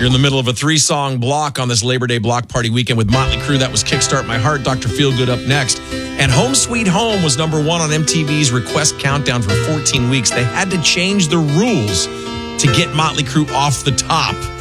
You're in the middle of a 3-song block on this Labor Day block party weekend with Motley Crue. That was Kickstart My Heart. Dr. Feelgood up next. And Home Sweet Home was number 1 on MTV's Request Countdown for 14 weeks. They had to change the rules to get Motley Crue off the top.